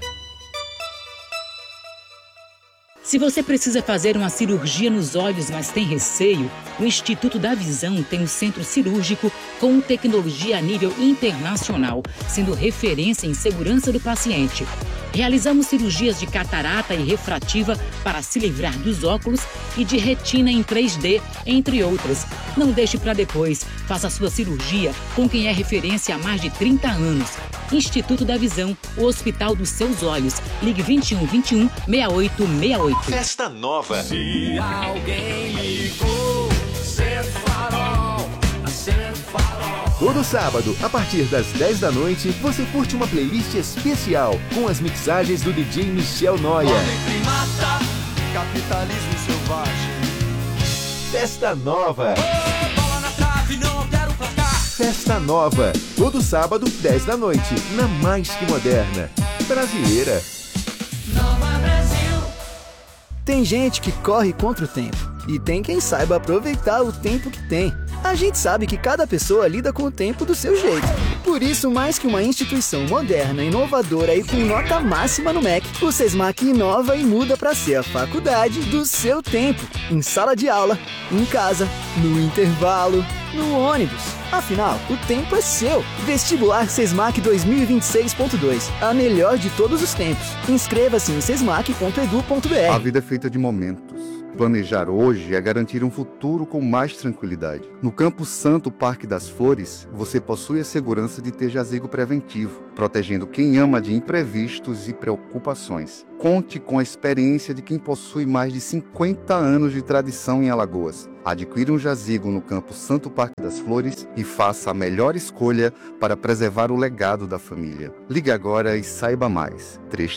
Se você precisa fazer uma cirurgia nos olhos, mas tem receio, o Instituto da Visão tem um centro cirúrgico com tecnologia a nível internacional, sendo referência em segurança do paciente. Realizamos cirurgias de catarata e refrativa para se livrar dos óculos e de retina em 3D, entre outras. Não deixe para depois. Faça sua cirurgia com quem é referência há mais de 30 anos. Instituto da Visão, o Hospital dos Seus Olhos. Ligue 21 21 6868. Festa Nova. Se alguém ligou, acende o farol, acende o farol. Todo sábado, a partir das 10 da noite, você curte uma playlist especial com as mixagens do DJ Michel Noia. Homem primata, capitalismo selvagem. Festa Nova. Oh, bola na trave, não altera o placar. Festa Nova. Todo sábado, 10 da noite, na Mais Que Moderna. Brasileira. Nova Brasil. Tem gente que corre contra o tempo e tem quem saiba aproveitar o tempo que tem. A gente sabe que cada pessoa lida com o tempo do seu jeito. Por isso, mais que uma instituição moderna, inovadora e com nota máxima no MEC, o SESMAC inova e muda para ser a faculdade do seu tempo. Em sala de aula, em casa, no intervalo, no ônibus. Afinal, o tempo é seu. Vestibular SESMAC 2026.2. A melhor de todos os tempos. Inscreva-se em sesmac.edu.br. A vida é feita de momentos. Planejar hoje é garantir um futuro com mais tranquilidade. No Campo Santo Parque das Flores, você possui a segurança de ter jazigo preventivo, protegendo quem ama de imprevistos e preocupações. Conte com a experiência de quem possui mais de 50 anos de tradição em Alagoas. Adquira um jazigo no Campo Santo Parque das Flores e faça a melhor escolha para preservar o legado da família. Ligue agora e saiba mais.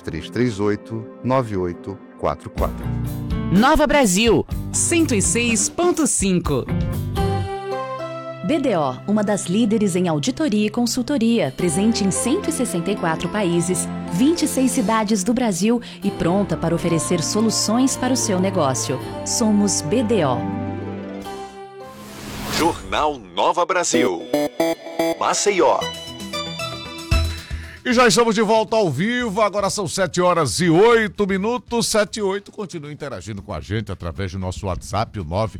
3338-9844. Nova Brasil, 106.5. BDO, uma das líderes em auditoria e consultoria, presente em 164 países, 26 cidades do Brasil e pronta para oferecer soluções para o seu negócio. Somos BDO. Jornal Nova Brasil. Maceió. E já estamos de volta ao vivo, agora são 7h08, 7 e 8. Continue interagindo com a gente através do nosso WhatsApp, o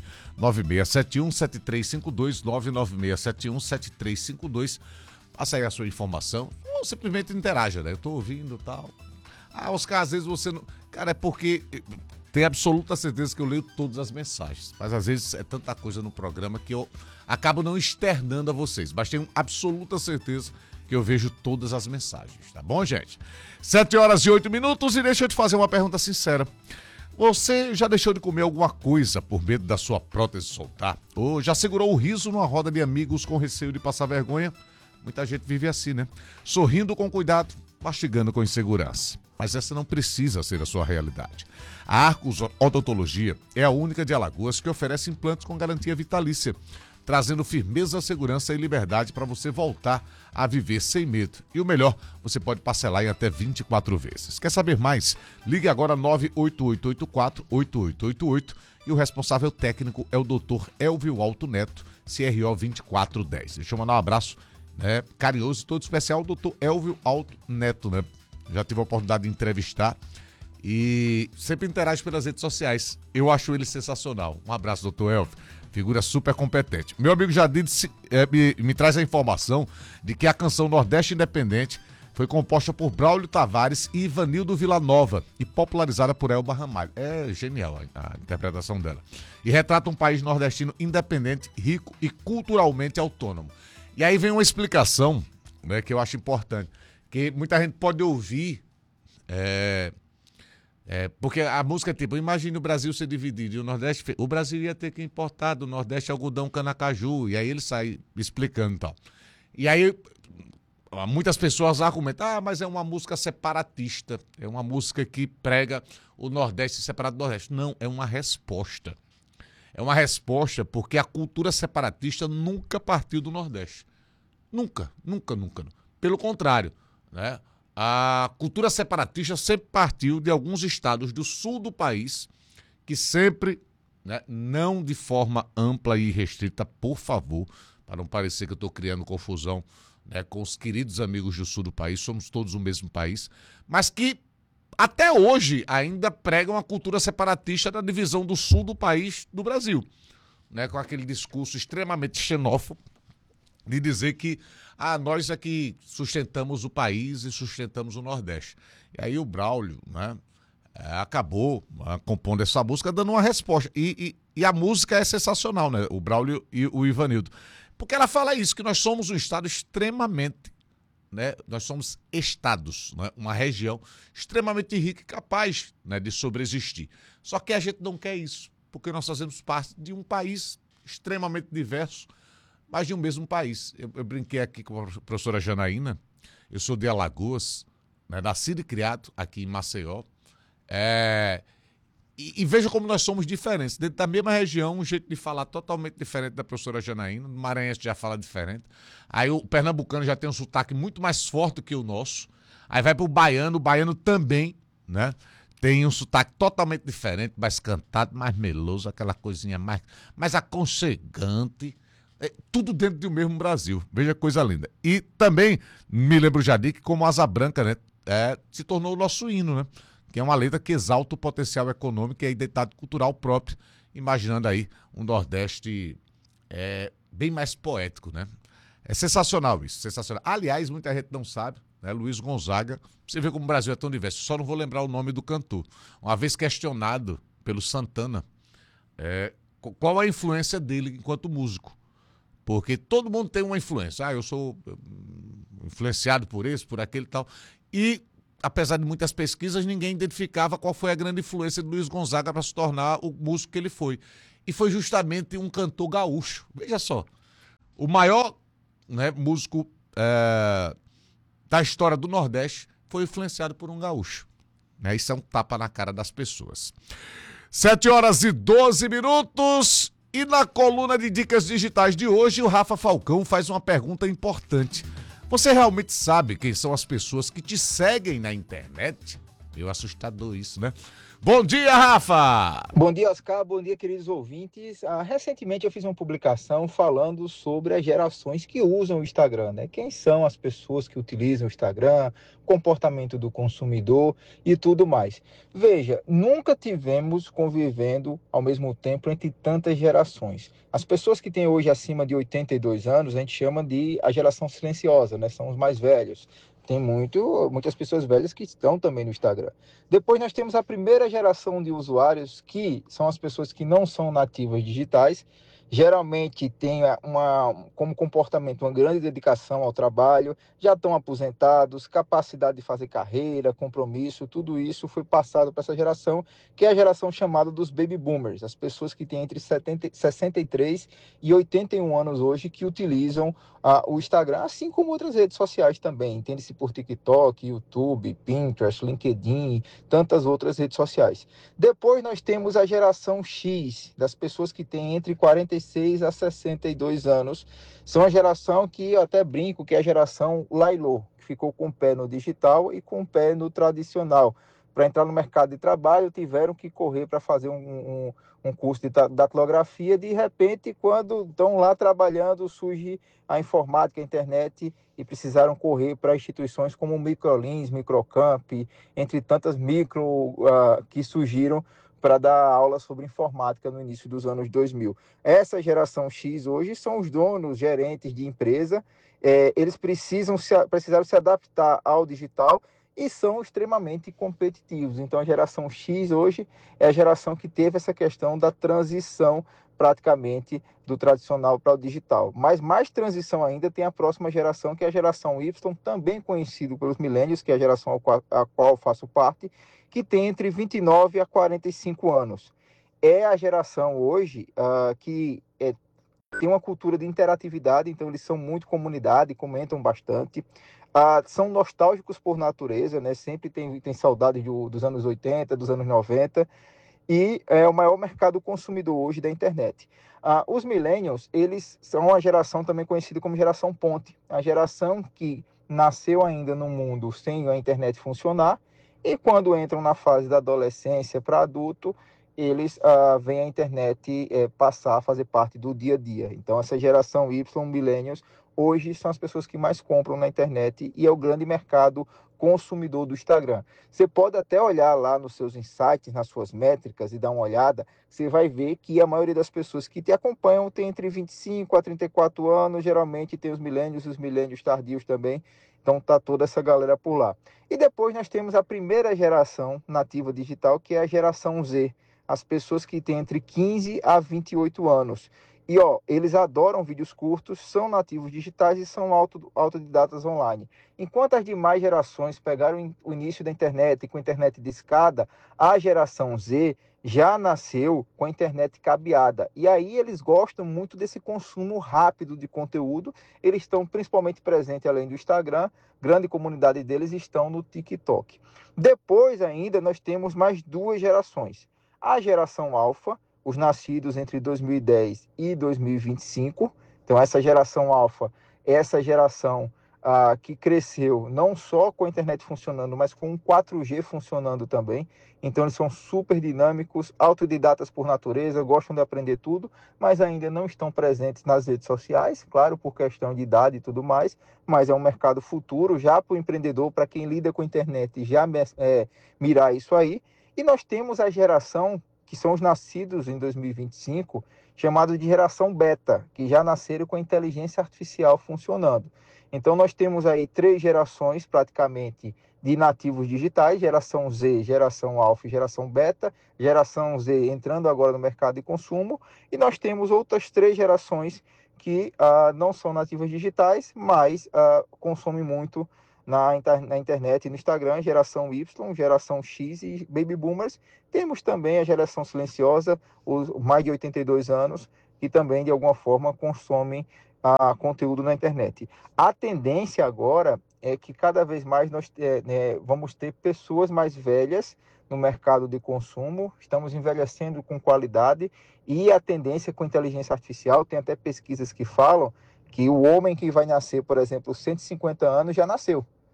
99671-7352, 99671-7352. Passa aí a sua informação, ou simplesmente interaja, né? Eu tô ouvindo e tal. Oscar, às vezes você não... Cara, é porque tenho absoluta certeza que eu leio todas as mensagens, mas às vezes é tanta coisa no programa que eu acabo não externando a vocês, mas tenho absoluta certeza que eu vejo todas as mensagens, tá bom, gente? 7h08 e deixa eu te fazer uma pergunta sincera. Você já deixou de comer alguma coisa por medo da sua prótese soltar? Ou já segurou o riso numa roda de amigos com receio de passar vergonha? Muita gente vive assim, né? Sorrindo com cuidado, mastigando com insegurança. Mas essa não precisa ser a sua realidade. A Arcos Odontologia é a única de Alagoas que oferece implantes com garantia vitalícia, trazendo firmeza, segurança e liberdade para você voltar a viver sem medo. E o melhor, você pode parcelar em até 24 vezes. Quer saber mais? Ligue agora 98884-8888 e o responsável técnico é o Dr. Elvio Alto Neto, CRO 2410. Deixa eu mandar um abraço, né, carinhoso e todo especial ao Dr. Elvio Alto Neto, né? Já tive a oportunidade de entrevistar e sempre interage pelas redes sociais. Eu acho ele sensacional. Um abraço, doutor Elvio. Figura super competente. Meu amigo Jadir me traz a informação de que a canção Nordeste Independente foi composta por Braulio Tavares e Ivanildo Villanova e popularizada por Elba Ramalho. É genial a interpretação dela. E retrata um país nordestino independente, rico e culturalmente autônomo. E aí vem uma explicação, né, que eu acho importante, que muita gente pode ouvir... porque a música é tipo, imagine o Brasil ser dividido e o Nordeste, o Brasil ia ter que importar do Nordeste algodão cana-caju, e aí ele sai explicando e tal. E aí muitas pessoas argumentam, mas é uma música separatista, é uma música que prega o Nordeste separado do Nordeste. Não, é uma resposta. É uma resposta porque a cultura separatista nunca partiu do Nordeste. Nunca. Pelo contrário, né? A cultura separatista sempre partiu de alguns estados do sul do país que sempre, né, não de forma ampla e restrita, por favor, para não parecer que eu estou criando confusão, né, com os queridos amigos do sul do país, somos todos o mesmo país, mas que até hoje ainda pregam a cultura separatista da divisão do sul do país do Brasil, né, com aquele discurso extremamente xenófobo de dizer que nós é que sustentamos o país e sustentamos o Nordeste. E aí o Braulio, né, acabou compondo essa música dando uma resposta. E a música é sensacional, né? O Braulio e o Ivanildo. Porque ela fala isso, que nós somos um estado extremamente, né? Nós somos estados, né? Uma região extremamente rica e capaz, né, de sobreexistir. Só que a gente não quer isso, porque nós fazemos parte de um país extremamente diverso, mas de um mesmo país. Eu brinquei aqui com a professora Janaína, eu sou de Alagoas, né, nascido e criado aqui em Maceió, e veja como nós somos diferentes. Dentro da mesma região, um jeito de falar totalmente diferente da professora Janaína, no Maranhense já fala diferente, aí o pernambucano já tem um sotaque muito mais forte que o nosso, aí vai pro baiano, o baiano também, né, tem um sotaque totalmente diferente, mais cantado, mais meloso, aquela coisinha mais aconchegante. Tudo dentro do mesmo Brasil. Veja que coisa linda. E também me lembro, Jadir, que como Asa Branca, né, se tornou o nosso hino, né? Que é uma letra que exalta o potencial econômico e a identidade cultural própria, imaginando aí um Nordeste bem mais poético, né? É sensacional isso, sensacional. Aliás, muita gente não sabe, né? Luiz Gonzaga, você vê como o Brasil é tão diverso, só não vou lembrar o nome do cantor. Uma vez questionado pelo Santana, qual a influência dele enquanto músico? Porque todo mundo tem uma influência. Eu sou influenciado por esse, por aquele e tal. E, apesar de muitas pesquisas, ninguém identificava qual foi a grande influência de Luiz Gonzaga para se tornar o músico que ele foi. E foi justamente um cantor gaúcho. Veja só. O maior, né, músico da história do Nordeste foi influenciado por um gaúcho. Né? Isso é um tapa na cara das pessoas. 7h12. E na coluna de dicas digitais de hoje, o Rafa Falcão faz uma pergunta importante. Você realmente sabe quem são as pessoas que te seguem na internet? Meio assustador isso, né? Bom dia, Rafa! Bom dia, Oscar. Bom dia, queridos ouvintes. Recentemente eu fiz uma publicação falando sobre as gerações que usam o Instagram, né? Quem são as pessoas que utilizam o Instagram, comportamento do consumidor e tudo mais. Veja, nunca tivemos convivendo ao mesmo tempo entre tantas gerações. As pessoas que têm hoje acima de 82 anos, a gente chama de a geração silenciosa, né? São os mais velhos. Tem muitas pessoas velhas que estão também no Instagram. Depois nós temos a primeira geração de usuários, que são as pessoas que não são nativas digitais. Geralmente tem como comportamento uma grande dedicação ao trabalho, já estão aposentados, capacidade de fazer carreira, compromisso, tudo isso foi passado para essa geração, que é a geração chamada dos Baby Boomers, as pessoas que têm entre 63 e 81 anos hoje, que utilizam o Instagram, assim como outras redes sociais também, entende-se por TikTok, YouTube, Pinterest, LinkedIn, tantas outras redes sociais. Depois nós temos a geração X, das pessoas que têm entre 46 a 62 anos. São a geração que eu até brinco que é a geração Lailô, que ficou com o pé no digital e com o pé no tradicional. Para entrar no mercado de trabalho, tiveram que correr para fazer um curso de datilografia. De repente, quando estão lá trabalhando, surge a informática, a internet, e precisaram correr para instituições como o Microlins, Microcamp, entre tantas que surgiram para dar aula sobre informática no início dos anos 2000. Essa geração X hoje são os donos, gerentes de empresa. Eles precisaram se adaptar ao digital e são extremamente competitivos. Então, a geração X hoje é a geração que teve essa questão da transição praticamente do tradicional para o digital. Mas mais transição ainda tem a próxima geração, que é a geração Y, também conhecido pelos millennials, que é a geração a qual eu faço parte, que tem entre 29 a 45 anos. É a geração hoje que tem uma cultura de interatividade, então eles são muito comunidade, comentam bastante. São nostálgicos por natureza, né? Sempre tem saudade dos anos 80, dos anos 90, e é o maior mercado consumidor hoje da internet. Os millennials, eles são uma geração também conhecida como geração ponte, a geração que nasceu ainda no mundo sem a internet funcionar, e quando entram na fase da adolescência para adulto, eles veem a internet passar a fazer parte do dia a dia. Então, essa geração Y, millennials, hoje são as pessoas que mais compram na internet e é o grande mercado consumidor do Instagram. Você pode até olhar lá nos seus insights, nas suas métricas e dar uma olhada, você vai ver que a maioria das pessoas que te acompanham tem entre 25 a 34 anos, geralmente tem os millennials tardios também, então tá toda essa galera por lá. E depois nós temos a primeira geração nativa digital, que é a geração Z, as pessoas que têm entre 15 a 28 anos. E eles adoram vídeos curtos, são nativos digitais e são autodidatas online. Enquanto as demais gerações pegaram o início da internet com a internet de escada, a geração Z já nasceu com a internet cabeada. E aí eles gostam muito desse consumo rápido de conteúdo. Eles estão principalmente presentes além do Instagram, grande comunidade deles estão no TikTok. Depois ainda nós temos mais duas gerações. A geração Alpha, os nascidos entre 2010 e 2025. Então, essa geração alfa é essa geração que cresceu não só com a internet funcionando, mas com o 4G funcionando também. Então, eles são super dinâmicos, autodidatas por natureza, gostam de aprender tudo, mas ainda não estão presentes nas redes sociais, claro, por questão de idade e tudo mais, mas é um mercado futuro já para o empreendedor, para quem lida com a internet, já mirar isso aí. E nós temos a geração que são os nascidos em 2025, chamados de geração beta, que já nasceram com a inteligência artificial funcionando. Então, nós temos aí 3 gerações, praticamente, de nativos digitais, geração Z, geração alfa e geração beta, geração Z entrando agora no mercado de consumo, e nós temos outras 3 gerações que não são nativas digitais, mas consomem muito na internet e no Instagram, geração Y, geração X e Baby Boomers. Temos também a geração silenciosa, os mais de 82 anos, que também, de alguma forma, consomem conteúdo na internet. A tendência agora é que cada vez mais nós vamos ter pessoas mais velhas no mercado de consumo, estamos envelhecendo com qualidade, e a tendência com inteligência artificial, tem até pesquisas que falam que o homem que vai nascer, por exemplo, 150 anos, já nasceu.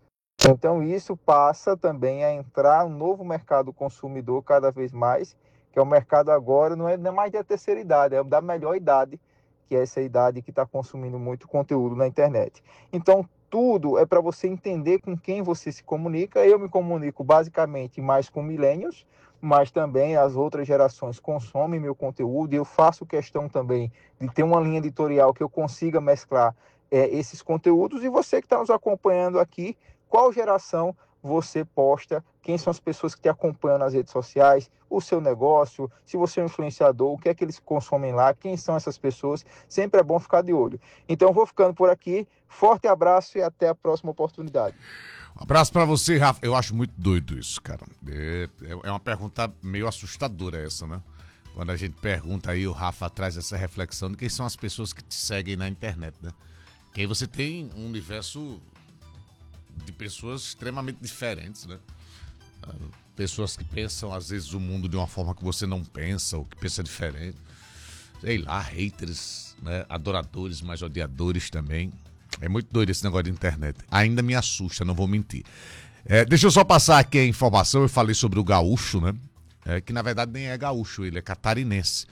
Então isso passa também a entrar um novo mercado consumidor cada vez mais, que é o mercado agora, não é mais da terceira idade, é da melhor idade, que é essa idade que está consumindo muito conteúdo na internet. Então tudo é para você entender com quem você se comunica. Eu me comunico basicamente mais com millennials, mas também as outras gerações consomem meu conteúdo, e eu faço questão também de ter uma linha editorial que eu consiga mesclar esses conteúdos. E você que está nos acompanhando aqui, qual geração você posta, quem são as pessoas que te acompanham nas redes sociais, o seu negócio, se você é um influenciador, o que é que eles consomem lá, quem são essas pessoas, sempre é bom ficar de olho. Então eu vou ficando por aqui, forte abraço e até a próxima oportunidade. Um abraço pra você, Rafa. Eu acho muito doido isso, cara. É uma pergunta meio assustadora essa, né? Quando a gente pergunta aí, o Rafa traz essa reflexão de quem são as pessoas que te seguem na internet, né? Que aí você tem um universo de pessoas extremamente diferentes, né? Pessoas que pensam, às vezes, o mundo de uma forma que você não pensa, ou que pensa diferente. Sei lá, haters, né? Adoradores, mas odiadores também. É muito doido esse negócio de internet. Ainda me assusta, não vou mentir. Deixa eu só passar aqui a informação. Eu falei sobre o gaúcho, né? Que na verdade nem é gaúcho, ele é catarinense.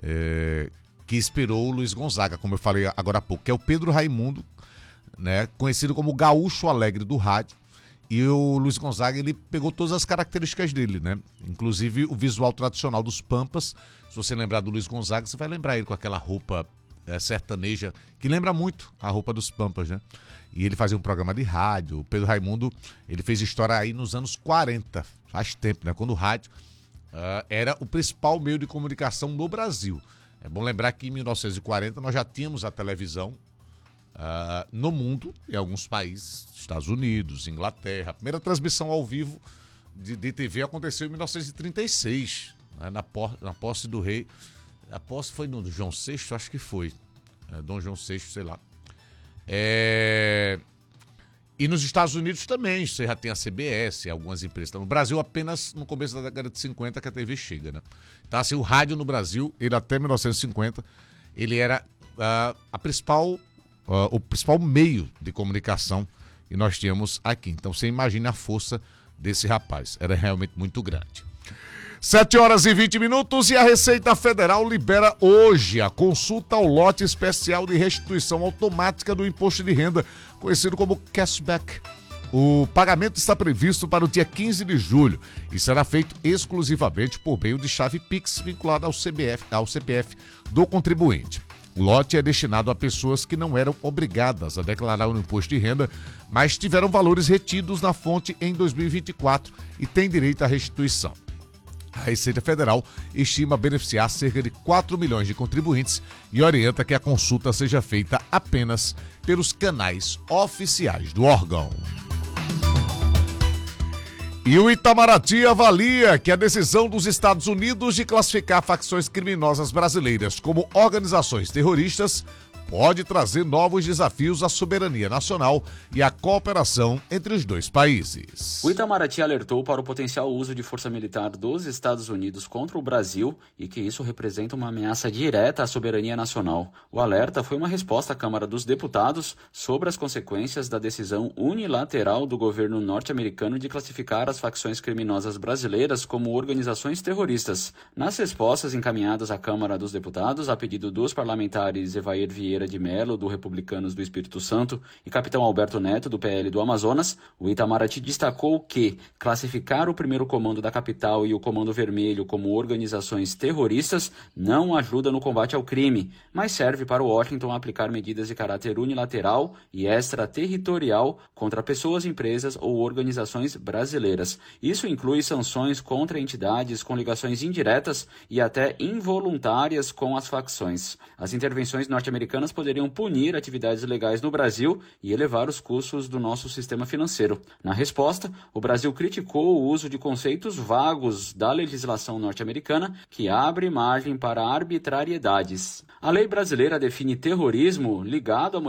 Que inspirou o Luiz Gonzaga, como eu falei agora há pouco, que é o Pedro Raimundo, né, conhecido como Gaúcho Alegre do rádio. E o Luiz Gonzaga, ele pegou todas as características dele, né? Inclusive o visual tradicional dos Pampas. Se você lembrar do Luiz Gonzaga, você vai lembrar ele com aquela roupa sertaneja, que lembra muito a roupa dos Pampas, né? E ele fazia um programa de rádio. O Pedro Raimundo, ele fez história aí nos anos 40, faz tempo, né? Quando o rádio era o principal meio de comunicação no Brasil. É bom lembrar que em 1940 nós já tínhamos a televisão no mundo, em alguns países, Estados Unidos, Inglaterra. A primeira transmissão ao vivo de TV aconteceu em 1936, né, na posse do rei. A posse foi no João VI, acho que foi. Dom João VI, sei lá. E nos Estados Unidos também, você já tem a CBS, algumas empresas. No Brasil, apenas no começo da década de 50 que a TV chega, né? Então, assim, o rádio no Brasil, ele até 1950, ele era o principal meio de comunicação que nós tínhamos aqui. Então, você imagina a força desse rapaz. Era realmente muito grande. 7h20 e a Receita Federal libera hoje a consulta ao lote especial de restituição automática do imposto de renda, conhecido como cashback. O pagamento está previsto para o dia 15 de julho e será feito exclusivamente por meio de chave Pix vinculada ao CPF do contribuinte. O lote é destinado a pessoas que não eram obrigadas a declarar o imposto de renda, mas tiveram valores retidos na fonte em 2024 e têm direito à restituição. A Receita Federal estima beneficiar cerca de 4 milhões de contribuintes e orienta que a consulta seja feita apenas pelos canais oficiais do órgão. E o Itamaraty avalia que a decisão dos Estados Unidos de classificar facções criminosas brasileiras como organizações terroristas pode trazer novos desafios à soberania nacional e à cooperação entre os dois países. O Itamaraty alertou para o potencial uso de força militar dos Estados Unidos contra o Brasil e que isso representa uma ameaça direta à soberania nacional. O alerta foi uma resposta à Câmara dos Deputados sobre as consequências da decisão unilateral do governo norte-americano de classificar as facções criminosas brasileiras como organizações terroristas. Nas respostas encaminhadas à Câmara dos Deputados, a pedido dos parlamentares Evair Vieira de Mello, do Republicanos do Espírito Santo, e Capitão Alberto Neto, do PL do Amazonas, o Itamaraty destacou que classificar o primeiro comando da capital e o Comando Vermelho como organizações terroristas não ajuda no combate ao crime, mas serve para Washington aplicar medidas de caráter unilateral e extraterritorial contra pessoas, empresas ou organizações brasileiras. Isso inclui sanções contra entidades com ligações indiretas e até involuntárias com as facções. As intervenções norte-americanas poderiam punir atividades ilegais no Brasil e elevar os custos do nosso sistema financeiro. Na resposta, o Brasil criticou o uso de conceitos vagos da legislação norte-americana que abre margem para arbitrariedades. A lei brasileira define terrorismo ligado a